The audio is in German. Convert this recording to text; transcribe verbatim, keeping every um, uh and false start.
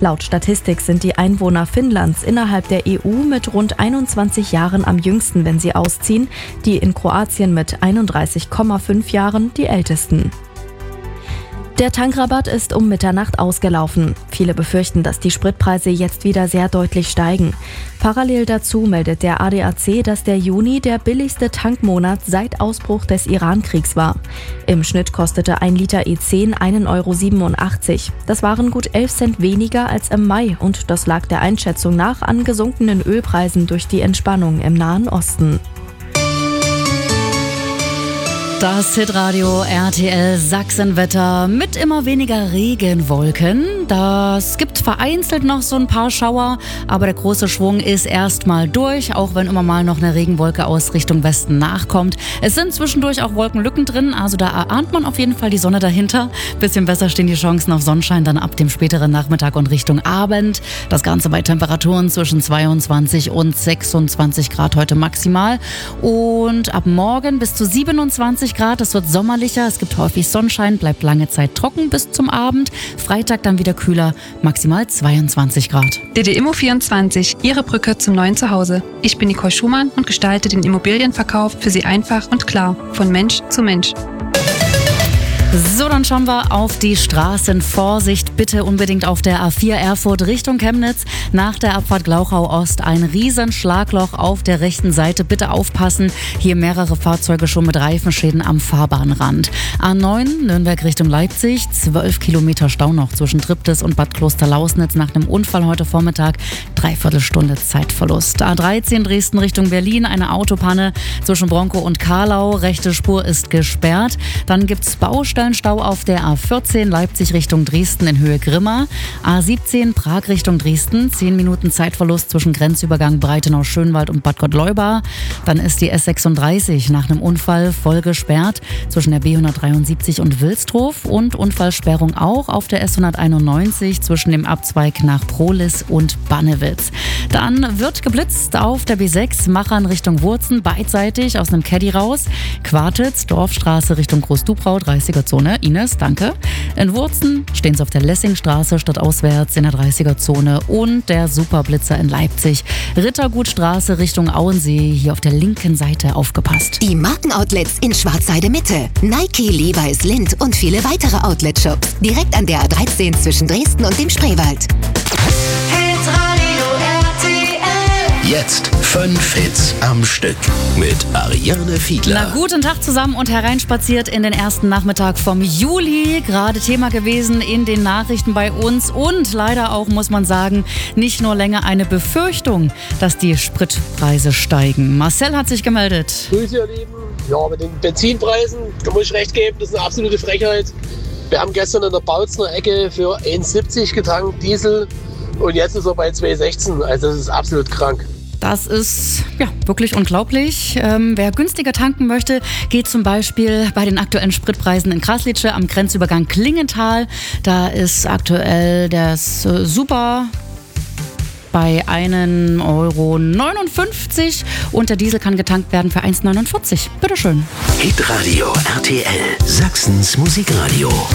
Laut Statistik sind die Einwohner Finnlands innerhalb der E U mit rund einundzwanzig Jahren am jüngsten, wenn sie ausziehen, die in Kroatien mit einunddreißig Komma fünf Jahren die ältesten. Der Tankrabatt ist um Mitternacht ausgelaufen. Viele befürchten, dass die Spritpreise jetzt wieder sehr deutlich steigen. Parallel dazu meldet der A D A C, dass der Juni der billigste Tankmonat seit Ausbruch des Iran-Kriegs war. Im Schnitt kostete ein Liter E zehn einen Euro siebenundachtzig. Das waren gut elf Cent weniger als im Mai und das lag der Einschätzung nach an gesunkenen Ölpreisen durch die Entspannung im Nahen Osten. Das Hitradio R T L Sachsenwetter mit immer weniger Regenwolken. Das gibt vereinzelt noch so ein paar Schauer, aber der große Schwung ist erstmal durch, auch wenn immer mal noch eine Regenwolke aus Richtung Westen nachkommt. Es sind zwischendurch auch Wolkenlücken drin, also da erahnt man auf jeden Fall die Sonne dahinter. Bisschen besser stehen die Chancen auf Sonnenschein dann ab dem späteren Nachmittag und Richtung Abend. Das Ganze bei Temperaturen zwischen zweiundzwanzig und sechsundzwanzig Grad heute maximal. Und ab morgen bis zu siebenundzwanzig Grad. Es wird sommerlicher, es gibt häufig Sonnenschein, bleibt lange Zeit trocken bis zum Abend. Freitag dann wieder kühler, maximal zweiundzwanzig Grad. D D Immo vierundzwanzig, Ihre Brücke zum neuen Zuhause. Ich bin Nicole Schumann und gestalte den Immobilienverkauf für Sie einfach und klar, von Mensch zu Mensch. So, dann schauen wir auf die Straßen. Vorsicht bitte unbedingt auf der A vier Erfurt Richtung Chemnitz. Nach der Abfahrt Glauchau Ost ein riesen Schlagloch auf der rechten Seite. Bitte aufpassen, hier mehrere Fahrzeuge schon mit Reifenschäden am Fahrbahnrand. A neun Nürnberg Richtung Leipzig, zwölf Kilometer Stau noch zwischen Triptis und Bad Klosterlausnitz nach einem Unfall heute Vormittag. Dreiviertelstunde Zeitverlust. A dreizehn Dresden Richtung Berlin, eine Autopanne zwischen Bronco und Karlau. Rechte Spur ist gesperrt. Dann gibt's Baustellen. Stau auf der A vierzehn Leipzig Richtung Dresden in Höhe Grimma. A siebzehn Prag Richtung Dresden. zehn Minuten Zeitverlust zwischen Grenzübergang Breitenau-Schönwald und Bad Gottleuba. Dann ist die S sechsunddreißig nach einem Unfall voll gesperrt zwischen der B hundertdreiundsiebzig und Wilsdruf. Und Unfallsperrung auch auf der S hunderteinundneunzig zwischen dem Abzweig nach Prohlis und Bannewitz. Dann wird geblitzt auf der B sechs Machern Richtung Wurzen, beidseitig aus einem Caddy raus. Quartitz, Dorfstraße Richtung Großdubrau, dreißiger Zone. Ines, danke. In Wurzen stehen sie auf der Lessingstraße stadtauswärts in der dreißiger Zone und der Superblitzer in Leipzig. Rittergutstraße Richtung Auensee, hier auf der linken Seite aufgepasst. Die Markenoutlets in Schwarzheide Mitte. Nike, Levi's, Lindt und viele weitere Outlet-Shops. Direkt an der A dreizehn zwischen Dresden und dem Spreewald. Jetzt fünf Hits am Stück mit Ariane Fiedler. Na, guten Tag zusammen und hereinspaziert in den ersten Nachmittag vom Juli. Gerade Thema gewesen in den Nachrichten bei uns und leider auch, muss man sagen, nicht nur länger eine Befürchtung, dass die Spritpreise steigen. Marcel hat sich gemeldet. Grüße, ihr Lieben. Ja, mit den Benzinpreisen, da muss ich recht geben, das ist eine absolute Frechheit. Wir haben gestern in der Bautzner Ecke für eins siebzig getankt, Diesel, und jetzt ist er bei zwei sechzehn. Also das ist absolut krank. Das ist ja wirklich unglaublich. Ähm, wer günstiger tanken möchte, geht zum Beispiel bei den aktuellen Spritpreisen in Kraslitsche am Grenzübergang Klingenthal. Da ist aktuell das äh, Super bei einen Euro neunundfünfzig und der Diesel kann getankt werden für eins neunundvierzig. Bitteschön. Hitradio R T L, Sachsens Musikradio.